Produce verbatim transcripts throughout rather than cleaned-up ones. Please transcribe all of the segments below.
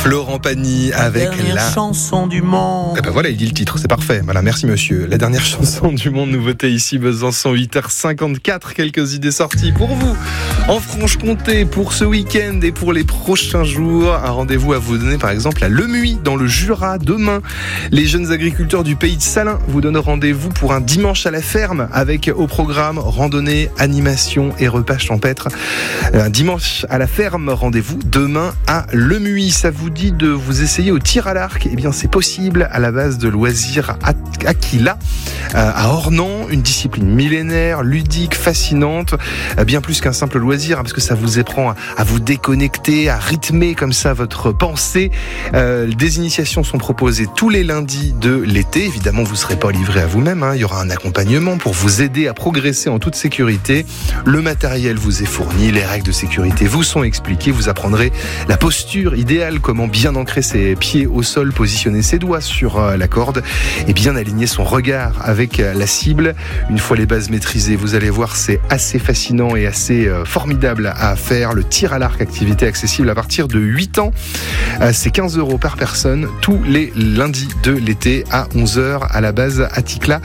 Florent Pagny avec dernière la chanson du monde. Eh ben voilà, il dit le titre, c'est parfait. Voilà, merci monsieur. La dernière chanson du monde, nouveauté ici, Besançon, huit heures cinquante-quatre. Quelques idées sorties pour vous en Franche-Comté pour ce week-end et pour les prochains jours. Un rendez-vous à vous donner par exemple à Lemuy dans le Jura demain. Les jeunes agriculteurs du pays de Salins vous donnent rendez-vous pour un dimanche à la ferme avec au programme randonnée, animation et repas champêtre. Un dimanche à la ferme, rendez-vous demain à Lemuy. Ça vous dit de vous essayer au tir à l'arc? Eh bien c'est possible à la base de loisirs Aquila à Ornans, une discipline millénaire, ludique, fascinante, bien plus qu'un simple loisir parce que ça vous apprend à vous déconnecter, à rythmer comme ça votre pensée. Euh, des initiations sont proposées tous les lundis de l'été. Évidemment, vous ne serez pas livré à vous-même, hein. Il y aura un accompagnement pour vous aider à progresser en toute sécurité. Le matériel vous est fourni, les règles de sécurité vous sont expliquées. Vous apprendrez la posture idéale, comment bien ancrer ses pieds au sol, positionner ses doigts sur la corde et bien aligner son regard avec la cible. Une fois les bases maîtrisées, vous allez voir, c'est assez fascinant et assez formidable à faire. Le tir à l'arc, activité accessible à partir de huit ans. C'est quinze euros par personne tous les lundis de l'été à onze heures à la base Atticla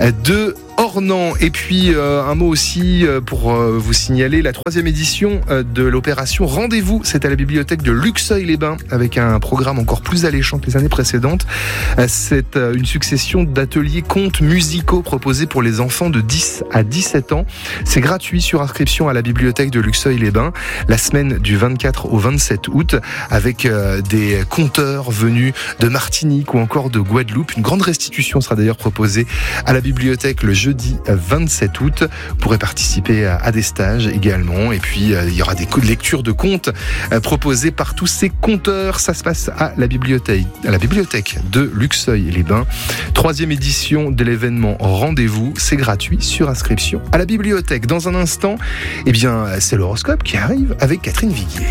de Ornans. Et puis euh, un mot aussi euh, pour euh, vous signaler la troisième édition euh, de l'opération Rendez-vous. C'est à la bibliothèque de Luxeuil-les-Bains avec un programme encore plus alléchant que les années précédentes. Euh, c'est euh, une succession d'ateliers contes musicaux proposés pour les enfants de dix à dix-sept ans. C'est gratuit sur inscription à la bibliothèque de Luxeuil-les-Bains la semaine du vingt-quatre au vingt-sept août avec euh, des conteurs venus de Martinique ou encore de Guadeloupe. Une grande restitution sera d'ailleurs proposée à la bibliothèque le jeudi vingt-sept août. Vous pourrez participer à des stages également. Et puis, il y aura des lectures de contes proposées par tous ces conteurs. Ça se passe à la bibliothèque, à la bibliothèque de Luxeuil-les-Bains. Troisième édition de l'événement Rendez-vous. C'est gratuit sur inscription à la bibliothèque. Dans un instant, eh bien, c'est l'horoscope qui arrive avec Catherine Viguier.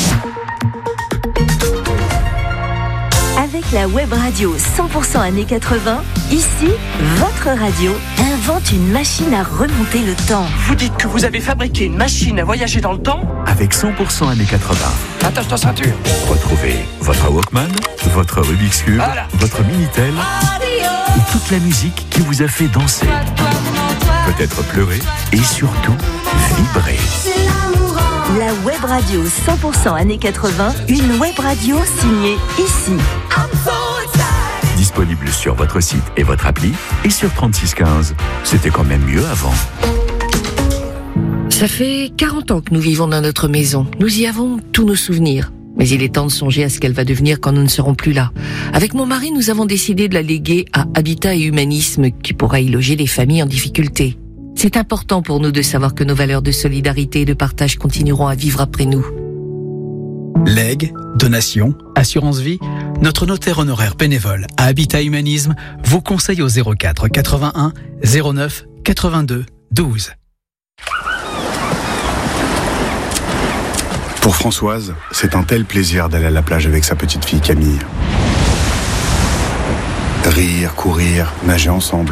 Avec la web radio cent pour cent années quatre-vingts, ici, votre radio invente une machine à remonter le temps. Vous dites que vous avez fabriqué une machine à voyager dans le temps? Avec cent pour cent années quatre-vingts. Attache ta ceinture. Retrouvez votre Walkman, votre Rubik's Cube, voilà. Votre Minitel et toute la musique qui vous a fait danser, peut-être pleurer et surtout vibrer. La web radio cent pour cent années quatre-vingts, une web radio signée ici. Disponible sur votre site et votre appli et sur trente-six quinze. C'était quand même mieux avant. Ça fait quarante ans que nous vivons dans notre maison. Nous y avons tous nos souvenirs. Mais il est temps de songer à ce qu'elle va devenir quand nous ne serons plus là. Avec mon mari, nous avons décidé de la léguer à Habitat et Humanisme, qui pourra y loger les familles en difficulté. C'est important pour nous de savoir que nos valeurs de solidarité et de partage continueront à vivre après nous. Legs, donations, assurance vie, notre notaire honoraire bénévole à Habitat Humanisme vous conseille au zéro quatre quatre-vingt-un zéro neuf quatre-vingt-deux douze. Pour Françoise, c'est un tel plaisir d'aller à la plage avec sa petite fille Camille. Rire, courir, nager ensemble.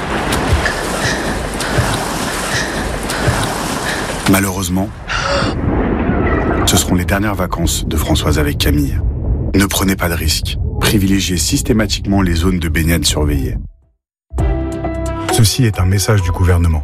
Malheureusement, ce seront les dernières vacances de Françoise avec Camille. Ne prenez pas de risques. Privilégiez systématiquement les zones de baignade surveillées. Ceci est un message du gouvernement.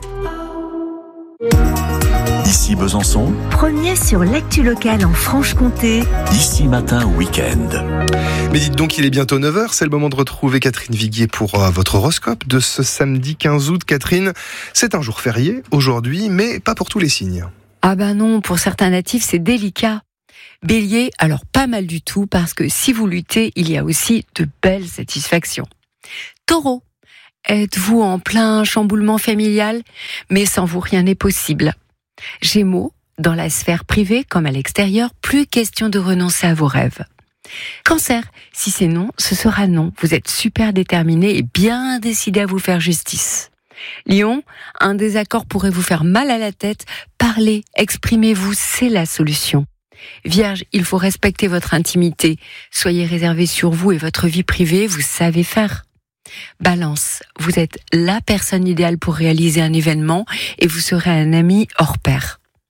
Ici Besançon. Premier sur l'actu locale en Franche-Comté. Ici matin week-end. Mais dites donc, il est bientôt neuf heures, c'est le moment de retrouver Catherine Viguier pour euh, votre horoscope de ce samedi quinze août. Catherine, c'est un jour férié aujourd'hui, mais pas pour tous les signes. Ah ben non, pour certains natifs, c'est délicat. Bélier, alors pas mal du tout, parce que si vous luttez, il y a aussi de belles satisfactions. Taureau, êtes-vous en plein chamboulement familial, mais sans vous rien n'est possible. Gémeaux, dans la sphère privée comme à l'extérieur, plus question de renoncer à vos rêves. Cancer, si c'est non, ce sera non. Vous êtes super déterminé et bien décidé à vous faire justice. Lion, un désaccord pourrait vous faire mal à la tête. Parlez, exprimez-vous, c'est la solution. Vierge, il faut respecter votre intimité. Soyez réservé sur vous et votre vie privée, vous savez faire. Balance, vous êtes la personne idéale pour réaliser un événement et vous serez un ami hors pair.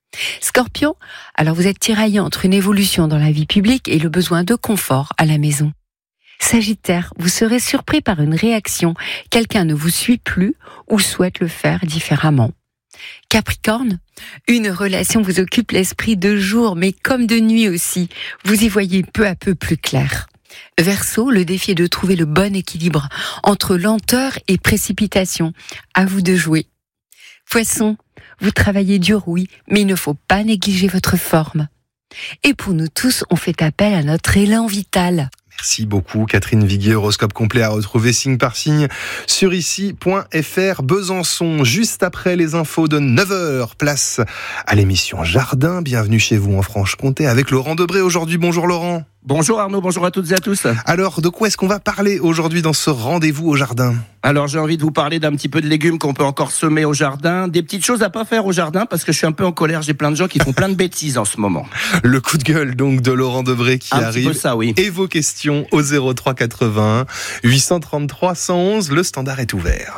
Scorpion, alors vous êtes tiraillé entre une évolution dans la vie publique et le besoin de confort à la maison. Sagittaire, vous serez surpris par une réaction. Quelqu'un ne vous suit plus ou souhaite le faire différemment. Capricorne, une relation vous occupe l'esprit de jour, mais comme de nuit aussi. Vous y voyez peu à peu plus clair. Verseau, le défi est de trouver le bon équilibre entre lenteur et précipitation. À vous de jouer. Poisson, vous travaillez dur, oui, mais il ne faut pas négliger votre forme. Et pour nous tous, on fait appel à notre élan vital. Merci beaucoup Catherine Viguier, horoscope complet à retrouver signe par signe sur ici point f r. Besançon, juste après les infos de neuf heures, place à l'émission Jardin. Bienvenue chez vous en Franche-Comté avec Laurent Debré aujourd'hui. Bonjour Laurent. Bonjour Arnaud, bonjour à toutes et à tous. Alors, de quoi est-ce qu'on va parler aujourd'hui dans ce rendez-vous au jardin ? Alors, j'ai envie de vous parler d'un petit peu de légumes qu'on peut encore semer au jardin, des petites choses à pas faire au jardin, parce que je suis un peu en colère, j'ai plein de gens qui font plein de bêtises en ce moment. Le coup de gueule donc de Laurent Debré qui un arrive. Un petit peu ça, oui. Et vos questions au zéro trois quatre-vingt-un huit cent trente-trois cent onze, le standard est ouvert.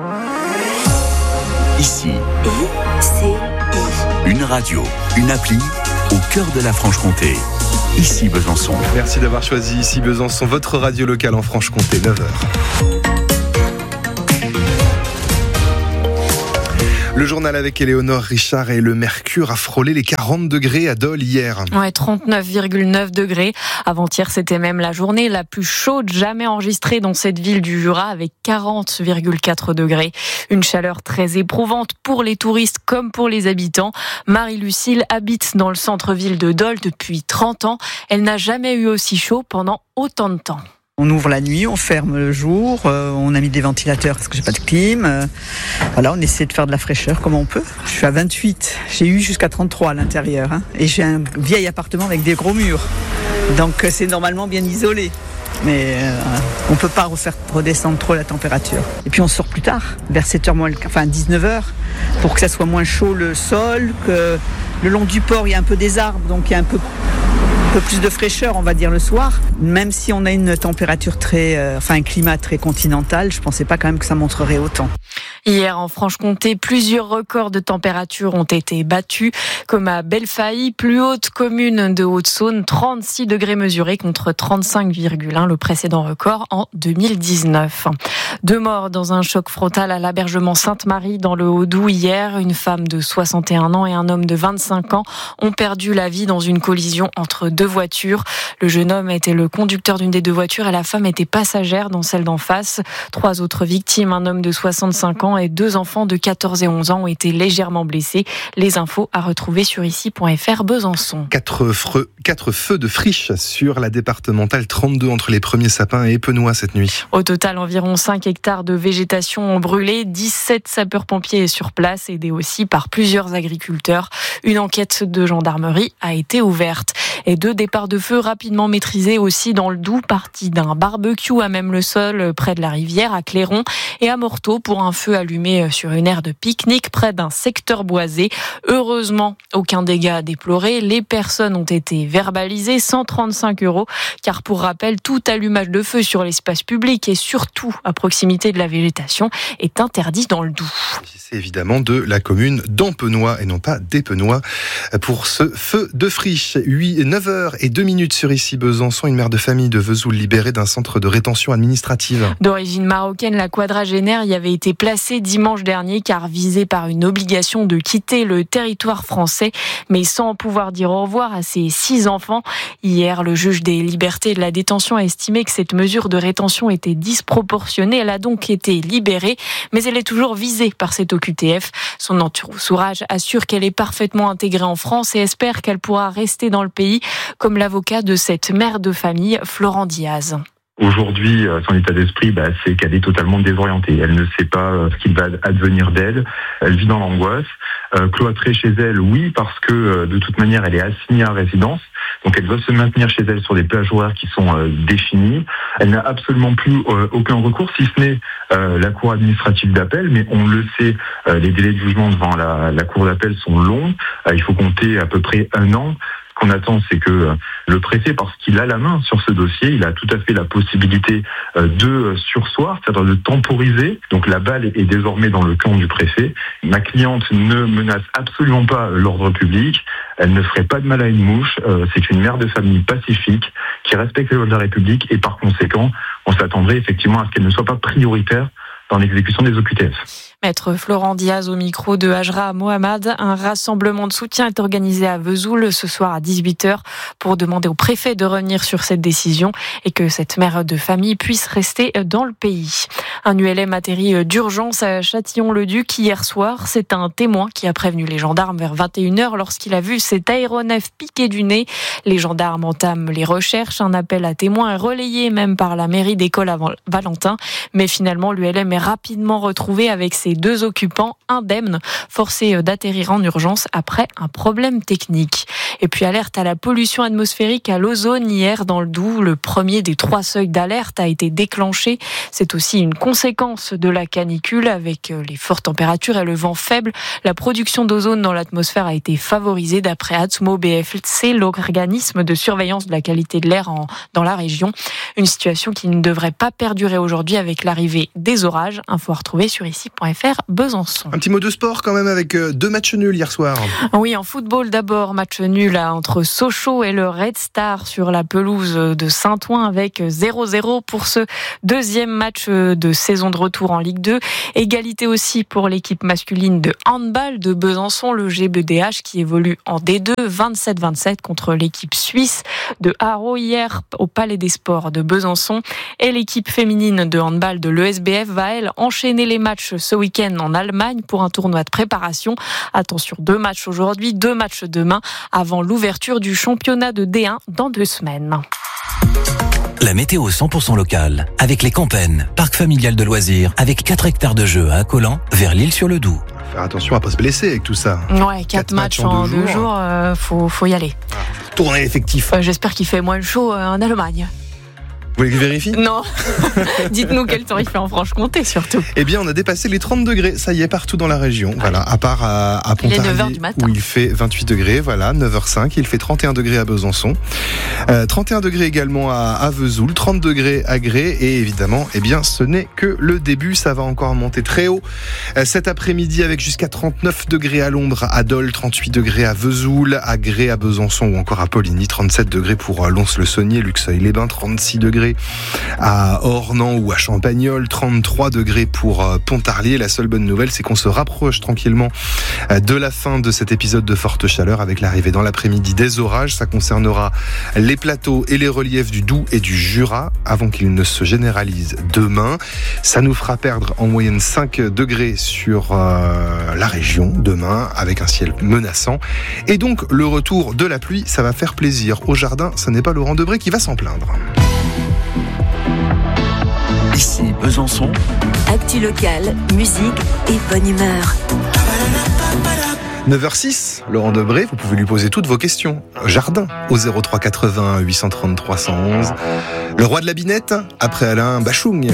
Ici, I C I. une radio, une appli au cœur de la Franche-Comté. Ici Besançon. Merci d'avoir choisi Ici Besançon, votre radio locale en Franche-Comté, neuf heures. Le journal avec Éléonore Richard et le mercure a frôlé les quarante degrés à Dole hier. Ouais, trente-neuf virgule neuf degrés. Avant-hier, c'était même la journée la plus chaude jamais enregistrée dans cette ville du Jura avec quarante virgule quatre degrés. Une chaleur très éprouvante pour les touristes comme pour les habitants. Marie-Lucille habite dans le centre-ville de Dole depuis trente ans. Elle n'a jamais eu aussi chaud pendant autant de temps. On ouvre la nuit, on ferme le jour, euh, on a mis des ventilateurs parce que j'ai pas de clim. Euh, voilà, on essaie de faire de la fraîcheur comme on peut. Je suis à vingt-huit, j'ai eu jusqu'à trente-trois à l'intérieur. Hein, et j'ai un vieil appartement avec des gros murs. Donc euh, c'est normalement bien isolé. Mais euh, on peut pas refaire redescendre trop la température. Et puis on sort plus tard, vers sept heures moins le, enfin dix-neuf heures, pour que ça soit moins chaud le sol, que le long du port il y a un peu des arbres, donc il y a un peu Un peu plus de fraîcheur, on va dire, le soir. Même si on a une température très, euh, enfin un climat très continental, je pensais pas quand même que ça montrerait autant. Hier, en Franche-Comté, plusieurs records de température ont été battus, comme à Bellefailly, plus haute commune de Haute-Saône, trente-six degrés mesurés contre trente-cinq virgule un, le précédent record en deux mille dix-neuf. Deux morts dans un choc frontal à l'Abergement Sainte-Marie dans le Haut-Doubs hier. Une femme de soixante et un ans et un homme de vingt-cinq ans ont perdu la vie dans une collision entre deux voitures. Le jeune homme était le conducteur d'une des deux voitures et la femme était passagère dans celle d'en face. Trois autres victimes, un homme de soixante-cinq ans et deux enfants de quatorze et onze ans ont été légèrement blessés. Les infos à retrouver sur ici point f r. Besançon. Quatre, freux, quatre feux de friche sur la départementale trente-deux entre les Premiers Sapins et Épenois cette nuit. Au total, environ cinq hectares de végétation ont brûlé. dix-sept sapeurs-pompiers sur place, aidés aussi par plusieurs agriculteurs. Une enquête de gendarmerie a été ouverte. Et deux départs de feu rapidement maîtrisés aussi dans le Doubs, partis d'un barbecue à même le sol près de la rivière à Clairon et à Morteau pour un feu allumé sur une aire de pique-nique près d'un secteur boisé. Heureusement, aucun dégât à déplorer. Les personnes ont été verbalisées, cent trente-cinq euros, car pour rappel, tout allumage de feu sur l'espace public et surtout à proximité de la végétation est interdit dans le Doubs. C'est évidemment de la commune d'Empenois et non pas d'Épenois pour ce feu de friche. neuf heures et deux minutes sur ici Besançon, une mère de famille de Vesoul libérée d'un centre de rétention administrative. D'origine marocaine, la quadragénaire y avait été placée dimanche dernier car visée par une obligation de quitter le territoire français, mais sans pouvoir dire au revoir à ses six enfants. Hier, le juge des libertés et de la détention a estimé que cette mesure de rétention était disproportionnée. Elle a donc été libérée, mais elle est toujours visée par cette O Q T F. Son entourage assure qu'elle est parfaitement intégrée en France et espère qu'elle pourra rester dans le pays, comme l'avocat de cette mère de famille, Florent Diaz. Aujourd'hui, son état d'esprit, bah, c'est qu'elle est totalement désorientée. Elle ne sait pas ce qu'il va advenir d'elle. Elle vit dans l'angoisse. Euh, cloîtrée chez elle, oui, parce que euh, de toute manière, elle est assignée à résidence. Donc, elle doit se maintenir chez elle sur des plages horaires qui sont euh, définies. Elle n'a absolument plus euh, aucun recours, si ce n'est euh, la cour administrative d'appel. Mais on le sait, euh, les délais de jugement devant la, la cour d'appel sont longs. Euh, il faut compter à peu près un an. Ce qu'on attend, c'est que le préfet, parce qu'il a la main sur ce dossier, il a tout à fait la possibilité de surseoir, c'est-à-dire de temporiser. Donc la balle est désormais dans le camp du préfet. Ma cliente ne menace absolument pas l'ordre public. Elle ne ferait pas de mal à une mouche. C'est une mère de famille pacifique qui respecte les lois de la République et par conséquent, on s'attendrait effectivement à ce qu'elle ne soit pas prioritaire dans l'exécution des O Q T F. Maître Florent Diaz au micro de Hajra Mohamed. Un rassemblement de soutien est organisé à Vesoul ce soir à dix-huit heures pour demander au préfet de revenir sur cette décision et que cette mère de famille puisse rester dans le pays. Un U L M atterrit d'urgence à Châtillon-le-Duc hier soir. C'est un témoin qui a prévenu les gendarmes vers vingt et une heures lorsqu'il a vu cet aéronef piqué du nez. Les gendarmes entament les recherches. Un appel à témoins est relayé même par la mairie d'école à Valentin. Mais finalement, l'U L M est rapidement retrouvé avec ses deux occupants indemnes, forcés d'atterrir en urgence après un problème technique. Et puis alerte à la pollution atmosphérique à l'ozone hier dans le Doubs. Le premier des trois seuils d'alerte a été déclenché. C'est aussi une conséquence de la canicule avec les fortes températures et le vent faible. La production d'ozone dans l'atmosphère a été favorisée d'après Atmo B F C, l'organisme de surveillance de la qualité de l'air en, dans la région. Une situation qui ne devrait pas perdurer aujourd'hui avec l'arrivée des orages. Info à retrouver sur ici point f r Besançon. Un petit mot de sport quand même avec deux matchs nuls hier soir. Oui, en football d'abord, match nul entre Sochaux et le Red Star sur la pelouse de Saint-Ouen avec zéro zéro pour ce deuxième match de saison de retour en Ligue deux. Égalité aussi pour l'équipe masculine de handball de Besançon, le G B D H qui évolue en D deux, vingt-sept vingt-sept contre l'équipe suisse de Haro hier au Palais des Sports de Besançon. Et l'équipe féminine de handball de l'E S B F va elle enchaîner les matchs ce week-end en Allemagne pour un tournoi de préparation. Attention, deux matchs aujourd'hui, deux matchs demain avant l'ouverture du championnat de D un dans deux semaines. La météo cent pour cent locale avec les Campennes, parc familial de loisirs avec quatre hectares de jeux à Accolan vers l'Île-sur-le-Doubs. Faire attention à pas se blesser avec tout ça. Ouais, quatre, quatre matchs, matchs en deux, deux jours, jours euh, faut, faut y aller. Ah, tourner l'effectif. Euh, j'espère qu'il fait moins chaud euh, en Allemagne. Vous voulez que je vérifie ? Non. Dites-nous quel temps il fait en Franche-Comté surtout. Eh bien, on a dépassé les trente degrés. Ça y est, partout dans la région. Ah. Voilà, à part à, à Pontarlier, neuf heures du matin. Où il fait vingt-huit degrés. Voilà, neuf heures cinq. Il fait trente et un degrés à Besançon. Euh, trente et un degrés également à, à Vesoul. trente degrés à Gré. Et évidemment, eh bien, ce n'est que le début. Ça va encore monter très haut. Euh, cet après-midi, avec jusqu'à trente-neuf degrés à Londres, à Dole, trente-huit degrés à Vesoul, à Gré, à Besançon ou encore à Poligny. trente-sept degrés pour Lons-le-Saunier, Luxeuil-les-Bains. trente-six degrés à Ornans ou à Champagnole, trente-trois degrés pour Pontarlier. La seule bonne nouvelle, c'est qu'on se rapproche tranquillement de la fin de cet épisode de forte chaleur avec l'arrivée dans l'après-midi des orages. Ça concernera les plateaux et les reliefs du Doubs et du Jura avant qu'ils ne se généralisent demain. Ça nous fera perdre en moyenne cinq degrés sur euh, la région demain avec un ciel menaçant. Et donc, le retour de la pluie, ça va faire plaisir. Au jardin, ce n'est pas Laurent Debré qui va s'en plaindre. Ici, Besançon. Actu locale, musique et bonne humeur. neuf heures six, Laurent Debré, vous pouvez lui poser toutes vos questions. Jardin, au zéro trois quatre-vingts huit cent trente-trois cent onze. Le roi de la binette, après Alain Bachung.